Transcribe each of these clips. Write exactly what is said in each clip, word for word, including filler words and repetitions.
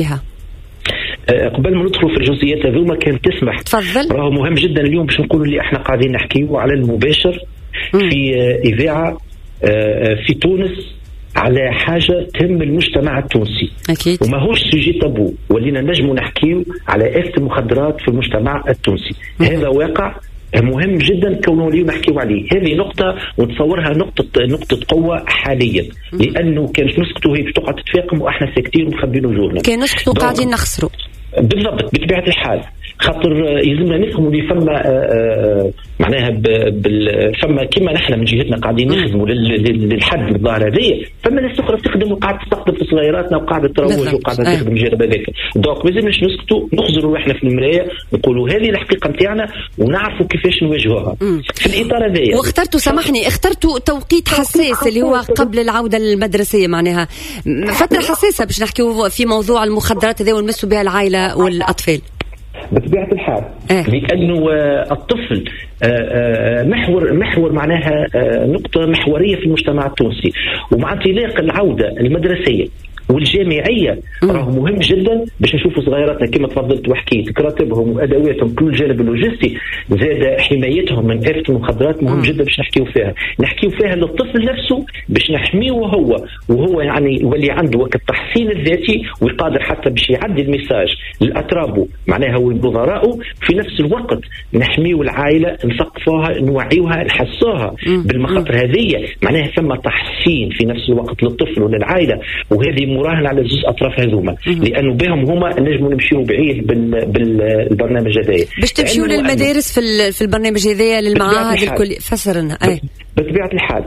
قبل ما ندخل في الجزئيات هذوما كان تسمح تفضل. راهو مهم جدا اليوم باش نقولوا اللي احنا قاعدين نحكيوا على المباشر م. في إذاعة في تونس على حاجة تهم المجتمع التونسي أكيد. وما هوش سوجي تابو، ولينا نجموا نحكيوا على آفة المخدرات في المجتمع التونسي. م. هذا واقع مهم جدا كونه اليوم نحكيوا عليه. هذه نقطة ونتصورها نقطة نقطة قوة حاليا، لأنه كانت نسكتوا هي بتقعد تتفاقم وإحنا ساكتين ومخبين وجوهنا. كان نسكتوا قاعدين نخسروا. بالضبط بطبيعة الحال، خاطر يلزمنا نفهموا اللي فما معناها فما كما نحن من جهتنا قاعدين نخدموا للحد من الظاهرة هذه، فما ناس أخرى تخدم وقاعدة تستخدم في صغيراتنا وقاعدة تروج وقاعدة تخدم الجانب هذاك. دونك لازم مش نسكتوا، نخزروا روحنا في المراية نقولوا هذه الحقيقة نتاعنا ونعرفوا كيفاش نواجهوها في الإطار هذا. واخترتوا سامحني اخترتوا توقيت حساس اللي هو قبل العودة المدرسية، معناها فترة حساسة باش نحكيوا في موضوع المخدرات هذا ونمسوا بها العائلة والأطفال. بطبيعة الحال أه. لأنه الطفل محور محور معناها نقطة محورية في المجتمع التونسي، ومع انطلاق العودة المدرسية والجامعية راه مهم جدا باش نشوفوا صغيراتنا كما تفضلت وحكيت كراتبهم وادواتهم كل الجانب اللوجستي، زاد حمايتهم من آفة المخدرات مهم جدا باش نحكيوا فيها نحكيوا فيها للطفل نفسه باش نحميه هو وهو يعني يولي عنده وقت التحصين الذاتي ويقادر حتى باش يعدي الميساج لأترابه معناها ولنظرائه، في نفس الوقت نحميه العائلة نثقفوها نوعيوها نحسوها بالمخاطر هذه، معناها ثم تحسين في نفس الوقت للطفل وللعائلة، وهذه مراهن على زوج اطراف هذوما لانه بهم هما نجموا نمشيو بعيد بالبرنامج هذايا باش تمشيو للمدارس في في البرنامج هذايا للمعاهد الكل فسرنا اي بطبيعه الحال.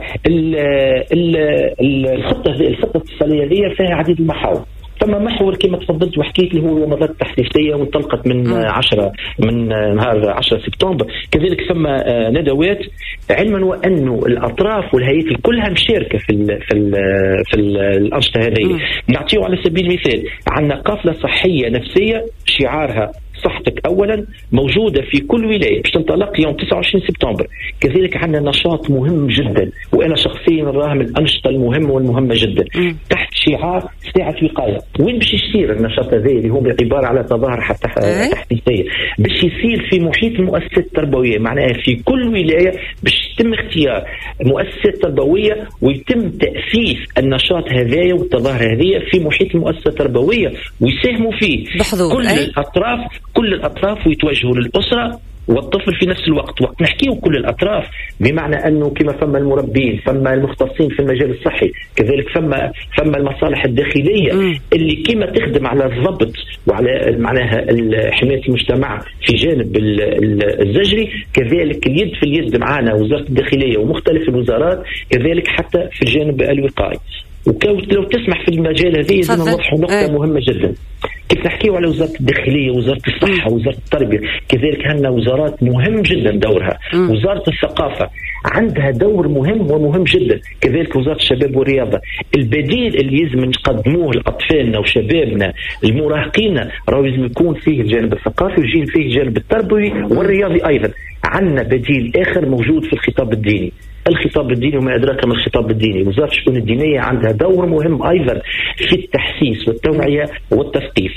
الخطه الخطه الاتصاليه هذه فيها عديد المحاور. ثم محور كما تفضلت وحكيت اللي هو الومضات التحديثيه وانطلقت من عشرة من نهار عشرة سبتمبر، كذلك ثم ندوات، علما وانه الاطراف والهيئات كلها مشاركه في ال في ال في الانشطه هذه. نعطيه على سبيل المثال عندنا قافله صحيه نفسيه شعارها صحتك أولا موجودة في كل ولاية باش تنطلق يوم تسعة وعشرين سبتمبر. كذلك عندنا نشاط مهم جدا وأنا شخصيا راه من الأنشطة المهمة والمهمة جدا م. تحت شعار ساعة وقاية. وين باش يصير النشاط هذا اللي هو عبارة على تظاهر حتى تحديثية باش يصير في محيط المؤسسات التربوية، معناها في كل ولاية باش يتم اختيار مؤسسات تربوية ويتم تأسيس النشاط هذايا والتظاهر هذه في محيط المؤسسة التربوية ويساهموا فيه بحضور. كل أي؟ الأطراف كل الأطراف ويتوجهوا للأسرة والطفل في نفس الوقت. وقت نحكيه كل الأطراف بمعنى أنه كما فما المربين فما المختصين في المجال الصحي، كذلك فما فما المصالح الداخلية م. اللي كما تخدم على الضبط وعلى معناها حماية المجتمع في جانب الزجري، كذلك اليد في اليد معنا وزارة الداخلية ومختلف الوزارات، كذلك حتى في الجانب الوقائي. ولو تسمح في المجال هذه لازم نوضح نقطة أه. مهمة جدا. كيف نحكيوا على وزارة الداخلية وزارة الصحة وزارة التربية، كذلك عندنا وزارات مهم جدا دورها. م. وزارة الثقافة عندها دور مهم ومهم جدا، كذلك وزارة الشباب والرياضة. البديل اللي لازم نقدموه لأطفالنا وشبابنا المراهقين راهو لازم يكون فيه الجانب الثقافي ويجي فيه الجانب التربوي والرياضي أيضا. عندنا بديل آخر موجود في الخطاب الديني. الخطاب الديني وما أدراك ما الخطاب الديني. وزارة الشؤون الدينية عندها دور مهم أيضا في التحسيس والتوعية والتثقيف.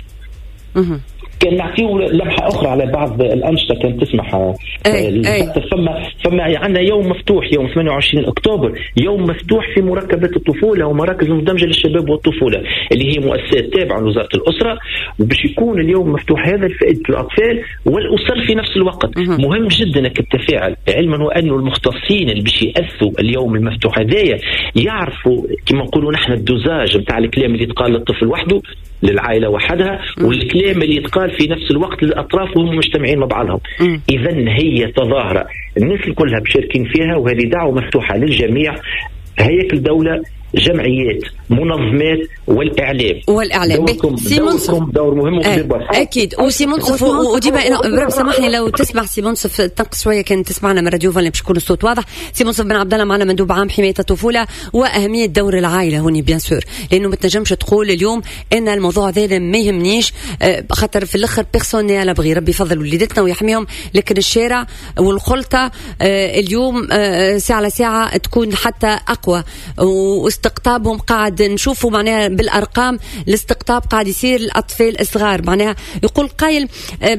كان نعطيه لمحة أخرى على بعض الأنشطة كانت تسمح. أي أي. فما فما عندنا يوم مفتوح يوم ثمانية وعشرين أكتوبر، يوم مفتوح في مركبات الطفولة ومراكز المدمجة للشباب والطفولة اللي هي مؤسسات تابعة لوزارة الأسرة، وباش يكون اليوم مفتوح هذا لفائدة الأطفال والأسر في نفس الوقت. مه. مهم جدا انك التفاعل، علما وأنه المختصين اللي باش يأسوا اليوم المفتوح هذايا يعرفوا كما نقولوا نحن الدوزاج نتاع الكلام اللي يتقال للطفل وحده للعائلة وحدها والكلام اللي يتقال في نفس الوقت للأطراف وهم مجتمعين مع بعضهم. إذن هي تظاهرة الناس كلها مشاركين فيها، وهذه دعوة مفتوحة للجميع، هياكل دولة، جمعيات، منظمات والإعلام. والإعلام دوركم, دوركم دور مهم وكبير. أكيد. وسي منصف وديما أنا سامحني لو تسمح سي منصف تنقص شوية، كان تسمعنا من راديو فالي باش يكون الصوت واضح. سي منصف بن عبد الله معنا مندوب عام حماية الطفولة وأهمية دور العائلة هوني بيان سور، لأنه ما تنجمش تقول اليوم أن الموضوع هذا ما يهمنيش خاطر في الآخر بيرسونيل أبغي ربي يفضل وليدتنا ويحميهم، لكن الشارع والخلطة اليوم ساعة على ساعة تكون حتى أقوى استقطابهم قاعد نشوفوا معناها بالأرقام الاستقطاب قاعد يصير الأطفال الصغار. معناها يقول قايل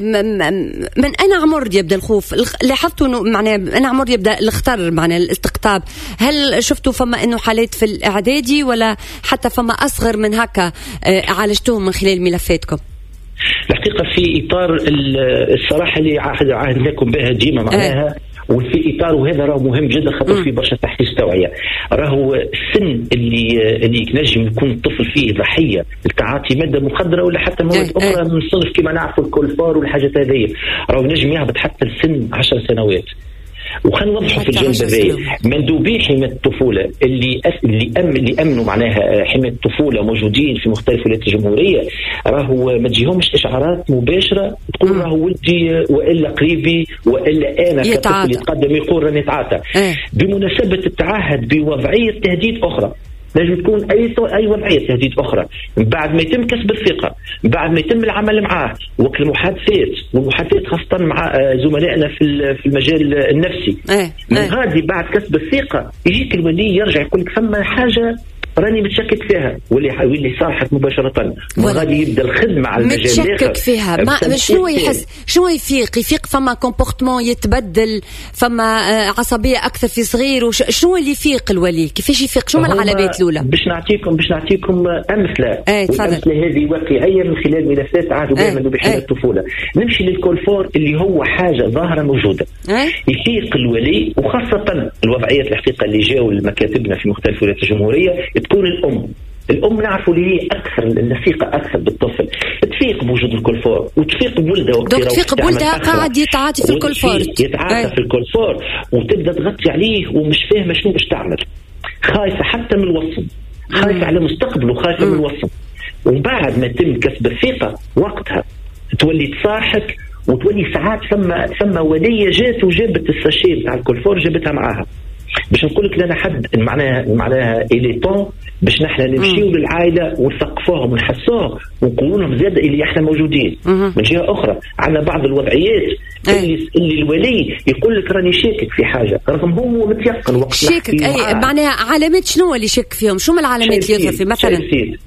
من أنا عمر يبدأ الخوف. لاحظتوا إنه معناها أنا عمر يبدأ الخطر معناها الاستقطاب. هل شفتوا فما إنه حالات في الإعدادي ولا حتى فما أصغر من هكا عالجتوهم من خلال ملفاتكم؟ الحقيقة في إطار الصراحة اللي عاهدناكم بها ديما معناها أه. وفي إطار وهذا راه مهم جدا خاطر في برشا تحسيس توعية. راهو السن اللي اللي نجم يكون الطفل فيه ضحية لتعاطي مادة مخدرة ولا حتى مواد أه. أخرى من صنف كما نعرفوا الكولفار والحاجات هذه، راهو نجم يهبط حتى لسن عشر سنوات. وخلينا نوضحوا في الجانب هذا مندوبي حماية الطفولة اللي أس... اللي أم... اللي امنوا معناها حماية الطفولة موجودين في مختلف ولايات الجمهورية، راهو ما تجيهمش اشعارات مباشرة تقول راهو ولدي والا قريبي والا انا كطفل يتقدم يقول راني نتعاطى. اه. بمناسبة التعهد بوضعية تهديد اخرى لازم تكون اي اي وضعيه تهديد اخرى بعد ما يتم كسب الثقه، بعد ما يتم العمل معاه وقت المحادثات والمحادثات خاصه مع زملائنا في في المجال النفسي. اه. من غادي بعد كسب الثقه يجيك الولي يرجع يقول لك ثم حاجه راني متشكك فيها واللي واللي صارحت مباشره وغادي يبدا الخدمه على المجال الاخر متشكك فيها. ما شنو يحس شنو يفيق يفيق فما كومبورتمون يتبدل، فما عصبيه اكثر في صغير، وشنو اللي يفيق الولي كيفاش يفيق؟ شنو العلامات الاولى؟ باش نعطيكم باش نعطيكم امثله. ايه والامثله هذه واقعيه من خلال ملفات عادوا بها مندوب حماية الطفوله. نمشي للكولفور اللي هو حاجه ظاهره موجوده. ايه؟ يفيق الولي وخاصه الوضعيات الحقيقه اللي جاوا لمكاتبنا في مختلف ولايات الجمهوريه تكون الأم. الأم نعرفوا اللي هي أكثر النفيقة أكثر بالطفل، تفيق بوجود الكولفور وتفيق بولدها دوك تفيق بولدها قاعد يتعاطي في الكولفور يتعاطى في الكولفور وتبدأ تغطي عليه ومش فاهمة شنو باش تعمل، خايفة حتى من الوصم، خايفة على مستقبله، خايفة من الوصم. ومن بعد ما يتم كسب الثقة وقتها تولي تصاحك وتولي ساعات ثم ثم ولية جات وجابت الساشيه تاع الكولفور جابتها معاها. باش نقول لك لنا حد معناها معناها إلي طون باش نحن نمشيو للعائله ونثقفوهم ونحسوهم ونقولوا لهم زاد اللي احنا موجودين. مم. من جهه اخرى عندنا بعض الوضعيات اللي, اللي الولي يقول لك راني شاكك في حاجه رغم هو متيقن وقت شاكك. اي معناها علامات شنو اللي شك فيهم؟ شو من العلامات اللي يظهر في مثلا؟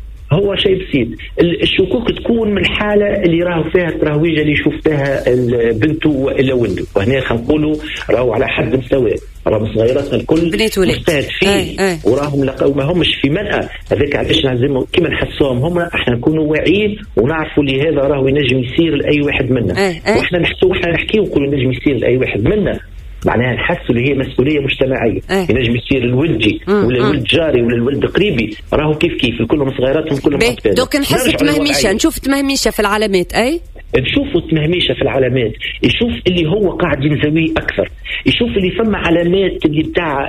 هو شيء بسيط. الشكوك تكون من الحاله اللي راهو فيها التراويجه اللي يشوف فيها بنته والا ولده، وهنا خلينا نقولوا راهو على حد مستواه، راهم صغيراتنا الكل مجتهد فيه ايه ايه. وراهم لقوا ما همش في منأى هذاك علاش نعزموا كيما نحسوهم هم احنا نكونوا واعيين ونعرفوا اللي هذا راهو ينجم يصير لاي واحد منا ايه ايه. واحنا نحسوا احنا نحكيو نقولوا ينجم يصير لاي واحد منا، معناها نحسوا اللي هي مسؤوليه مجتمعيه. أيه. ينجم يصير الولدي ولا الولد جاري ولا الولد قريبي راهو كيف كيف الكلهم صغيراتهم كلهم اطفال. دوك نحس تمهميشه نشوف تمهميشه في العلامات. اي نشوفوا تمهميشه في العلامات، يشوف اللي هو قاعد ينزوي اكثر، يشوف اللي فما علامات اللي بتاع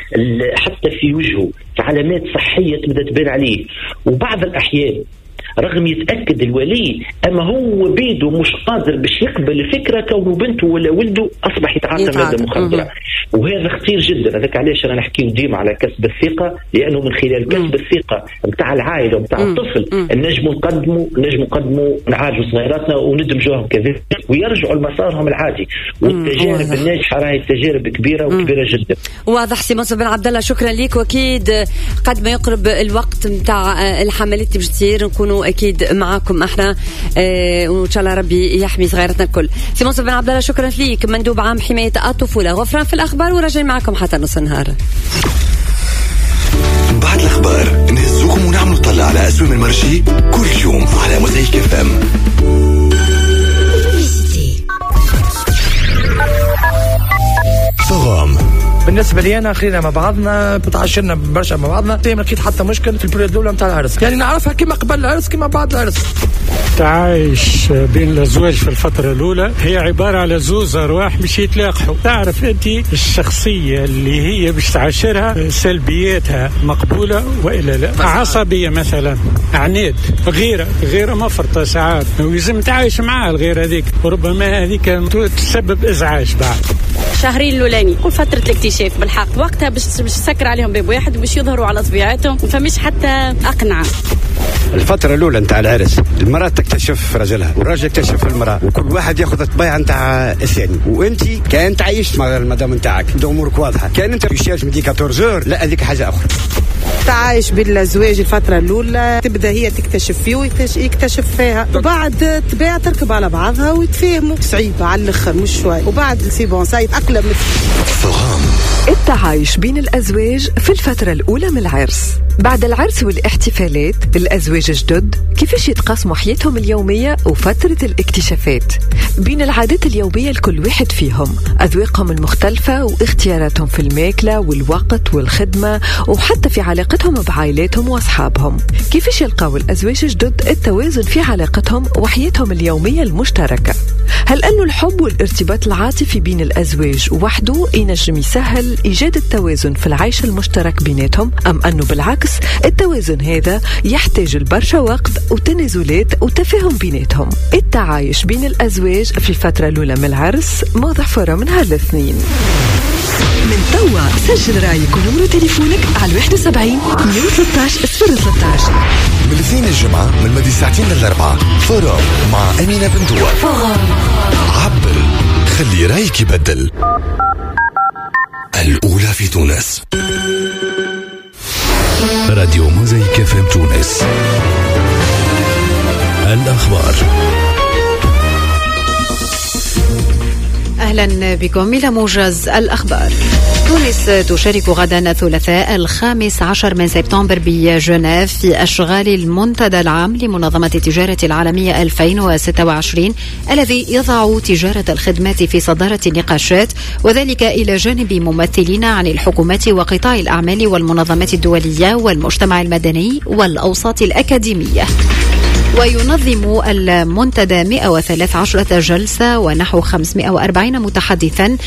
حتى في وجهه علامات صحيه تبدا تبان عليه. وبعض الاحيان رغم يتأكد الولي أما هو بيده مش قادر باش يقبل الفكرة كونه بنته ولا ولده أصبح يتعاطى مادة مخدرة، وهذا خطير جدا. هذاك علاش أنا نحكي ديما على كسب الثقة، لأنه من خلال كسب الثقة متاع العائلة ومتاع الطفل نجم نقدموا نجم نقدموا نعالجوا صغيراتنا وندمجوهم كذلك ويرجعوا لمسارهم العادي. والتجارب الناجحة راهي تجارب كبيرة وكبيرة جدا. واضح سي منصف بن عبد الله، شكرا لك. واكيد قد ما يقرب الوقت متاع الحملات باش تصير نكونوا اكيد معاكم احنا اه وان شاء الله ربي يحمي صغيرتنا الكل. سي منصف بن عبد الله شكرا ليك، مندوب عام حمايه الطفوله. غفران في الاخبار وراجعين معكم حتى نص النهار. بعد الاخبار نهزوكم ونعملوا طلع على اسهم المرشي كل يوم على موزايك اف ام. صغام بالنسبه لي انا خلينا مع بعضنا بتعاشرنا برشا مع بعضنا، ما لقيت حتى مشكل في البريود الاولى نتاع العرس، يعني نعرفها كما قبل العرس كما بعد العرس. تعايش بين الازواج في الفتره الاولى هي عباره على زوز ارواح باش يتلاقحوا. تعرف انت الشخصيه اللي هي باش تعاشرها سلبياتها مقبوله والا لا، عصبيه مثلا، عناد، غيره غيره مفرطه ساعات ولازم تعايش معها الغيره هذيك، وربما هذيك تسبب ازعاج بعد. شهرين الاولاني كل فتره الاكتشاف بالحق وقتها باش باش تسكر عليهم باب واحد وباش يظهروا على طبيعتهم، فمش حتى اقنعه. الفترة الأولى نتاع العرس المرأة تكتشف رجلها والراجل يكتشف المرأة، وكل واحد ياخذ الطبيعة نتاع الثاني. وأنت كان تعيش مع المدام نتاعك أمورك واضحة، كان أنت يشارج من ديكاتور زور لا هذيك حاجة أخرى. التعايش بين الأزواج الفترة الأولى تبدأ هي تكتشف فيه ويكتشف فيها، وبعد تباع تركب على بعضها ويتفاهموا. صعيبة على الآخر مش شوي، وبعد سيبون سايت أقلم. التعايش بين الأزواج في الفترة الأولى من العرس. بعد العرس والاحتفالات الأزواج الجدد كيفاش يتقاسموا حياتهم اليومية وفترة الاكتشافات بين العادات اليومية لكل واحد فيهم، أذواقهم المختلفة واختياراتهم في الماكلة والوقت والخدمة، وحتى في علاقتهم بعائلاتهم وأصحابهم. كيفاش يلقاو الأزواج الجدد التوازن في علاقتهم وحياتهم اليومية المشتركة؟ هل أنه الحب والارتباط العاطفي بين الأزواج وحده ينجم يسهل إيجاد التوازن في العيش المشترك بيناتهم، أم أنه بالعكس التوازن هذا يحتاج البرشا وقت وتنازلات وتفاهم بيناتهم؟ التعايش بين الأزواج في الفترة الأولى من العرس موضع فرة من هالاثنين. من توا سجل رايك ونمرو تليفونك على واحد وسبعين مية وثلاثة عشر صفر ثلاثة عشر. من الاثنين الجمعة من مدي ساعتين للأربعة فرام مع أمينة بنتوى. عبر، خلي رايك يبدل. الأولى في تونس. راديو موزايك اف ام تونس. الأخبار. أهلا بكم إلى موجز الأخبار. تونس تشارك غدا الثلاثاء الخامس عشر من سبتمبر بجنيف في أشغال المنتدى العام لمنظمة التجارة العالمية ألفين وستة وعشرين الذي يضع تجارة الخدمات في صدارة النقاشات، وذلك إلى جانب ممثلين عن الحكومات وقطاع الأعمال والمنظمات الدولية والمجتمع المدني والأوساط الأكاديمية. وينظم المنتدى مئة وثلاث عشرة جلسة ونحو خمسمئة وأربعين متحدثا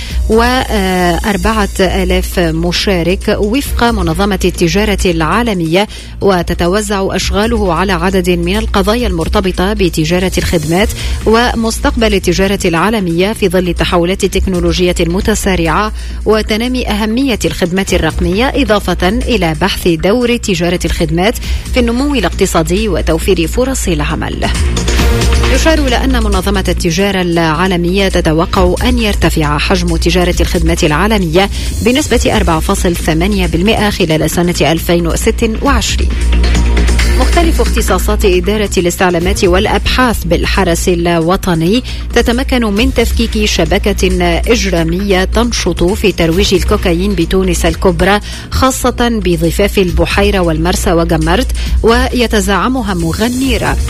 وأربعة آلاف مشارك وفق منظمة التجارة العالمية، وتتوزع أشغاله على عدد من القضايا المرتبطة بتجارة الخدمات ومستقبل التجارة العالمية في ظل التحولات التكنولوجية المتسارعة وتنامي أهمية الخدمات الرقمية، إضافة إلى بحث دور تجارة الخدمات في النمو الاقتصادي وتوفير فرص العمل. يشار إلى أن منظمة التجارة العالمية تتوقع أن يرتفع حجم تجارة الخدمات العالمية بنسبة أربعة فاصلة ثمانية بالمئة خلال سنة ألفين وستة وعشرين. مختلف اختصاصات إدارة الاستعلامات والأبحاث بالحرس الوطني تتمكن من تفكيك شبكة إجرامية تنشط في ترويج الكوكايين بتونس الكبرى، خاصة بضفاف البحيرة والمرسى وجمرت، ويتزعمها مغني راب.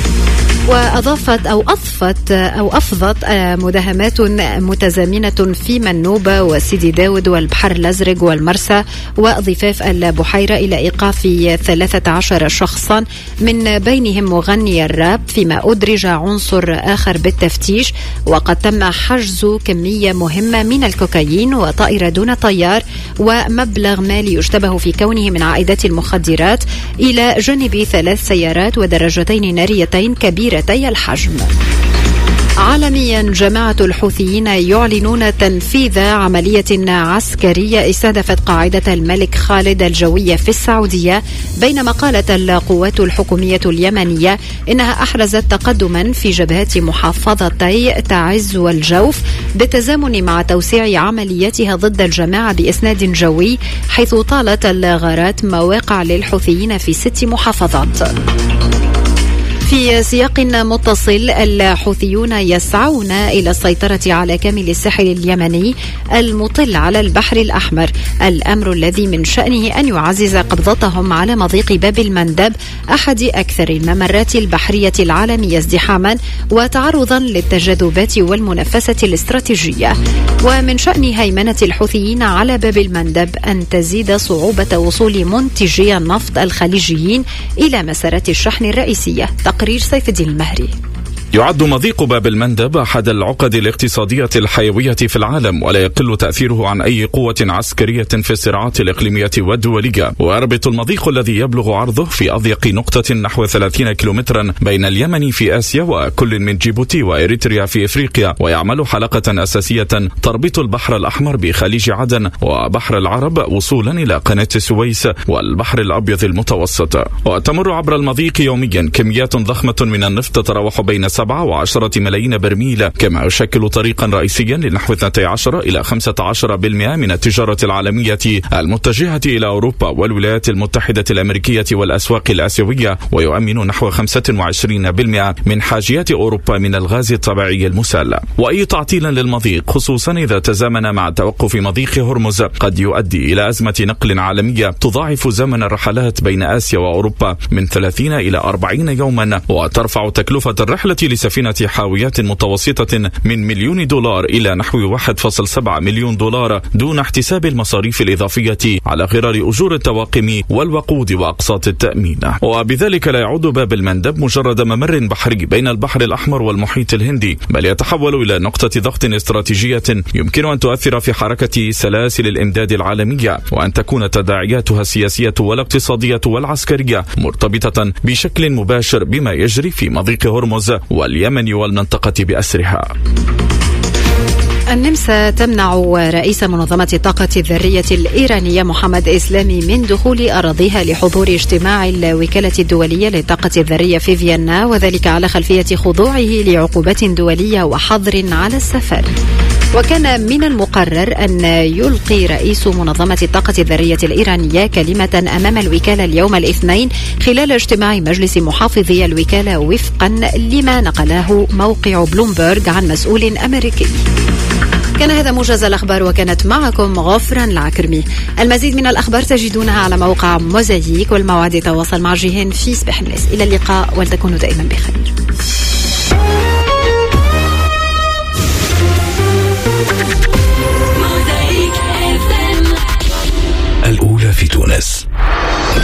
وأضافت أو أضفت أو أفضت مداهمات متزامنة في منوبة وسيدي داود والبحر الأزرق والمرسى وضفاف البحيرة إلى إيقاف ثلاثة عشر شخصا من بينهم مغني الراب، فيما أدرج عنصر آخر بالتفتيش. وقد تم حجز كمية مهمة من الكوكايين وطائرة دون طيار ومبلغ مالي يشتبه في كونه من عائدات المخدرات، إلى جانب ثلاث سيارات ودراجتين ناريتين كبيرتي الحجم. عالميا، جماعة الحوثيين يعلنون تنفيذ عملية عسكرية استهدفت قاعدة الملك خالد الجوية في السعودية، بينما قالت القوات الحكومية اليمنية إنها أحرزت تقدما في جبهات محافظتي تعز والجوف بالتزامن مع توسيع عملياتها ضد الجماعة بإسناد جوي، حيث طالت الغارات مواقع للحوثيين في ست محافظات. في سياق متصل، الحوثيون يسعون إلى السيطرة على كامل الساحل اليمني المطل على البحر الأحمر، الأمر الذي من شأنه أن يعزز قبضتهم على مضيق باب المندب، أحد أكثر الممرات البحرية العالمية ازدحاما وتعرضا للتجاذبات والمنافسة الاستراتيجية. ومن شأن هيمنة الحوثيين على باب المندب أن تزيد صعوبة وصول منتجي النفط الخليجيين إلى مسارات الشحن الرئيسية. تقرير سيف الدين المهري. يعد مضيق باب المندب أحد العقد الاقتصادية الحيوية في العالم، ولا يقل تأثيره عن أي قوة عسكرية في الصراعات الإقليمية والدولية. ويربط المضيق الذي يبلغ عرضه في أضيق نقطة نحو ثلاثين كيلومترا بين اليمن في آسيا وكل من جيبوتي وإريتريا في إفريقيا، ويعمل حلقة أساسية تربط البحر الأحمر بخليج عدن وبحر العرب وصولا إلى قناة السويس والبحر الأبيض المتوسط. وتمر عبر المضيق يوميا كميات ضخمة من النفط تتراوح بين سبعة وعشرة ملايين برميل، كما يشكل طريقا رئيسيا لنحو اثنتي عشرة إلى خمسة عشر بالمئة من التجارة العالمية المتجهة إلى أوروبا والولايات المتحدة الأمريكية والأسواق الآسيوية، ويؤمن نحو خمسة وعشرين بالمئة من حاجيات أوروبا من الغاز الطبيعي المسال. وأي تعطيل للمضيق خصوصا إذا تزامن مع توقف مضيق هرمز قد يؤدي إلى أزمة نقل عالمية تضاعف زمن الرحلات بين آسيا وأوروبا من ثلاثين إلى أربعين يوما، وترفع تكلفة الرحلة لسفينة حاويات متوسطة من مليون دولار إلى نحو واحد فاصلة سبعة مليون دولار دون احتساب المصاريف الإضافية على غرار أجور الطواقم والوقود وأقساط التأمين. وبذلك لا يعود باب المندب مجرد ممر بحري بين البحر الأحمر والمحيط الهندي، بل يتحول إلى نقطة ضغط استراتيجية يمكن أن تؤثر في حركة سلاسل الإمداد العالمية، وأن تكون تداعياتها السياسية والاقتصادية والعسكرية مرتبطة بشكل مباشر بما يجري في مضيق هرمز واليمن والمنطقة بأسرها. النمسا تمنع رئيس منظمة الطاقة الذرية الإيرانية محمد إسلامي من دخول أراضيها لحضور اجتماع الوكالة الدولية للطاقة الذرية في فيينا، وذلك على خلفية خضوعه لعقوبات دولية وحظر على السفر. وكان من المقرر أن يلقي رئيس منظمة الطاقة الذرية الإيرانية كلمة أمام الوكالة اليوم الاثنين خلال اجتماع مجلس محافظي الوكالة وفقا لما نقله موقع بلومبرغ عن مسؤول أمريكي. كان هذا موجز الأخبار، وكانت معكم غفران العكرمي. المزيد من الأخبار تجدونها على موقع موزايك، والموعد يتواصل مع جيهان في صباح الناس. إلى اللقاء ولتكونوا دائما بخير.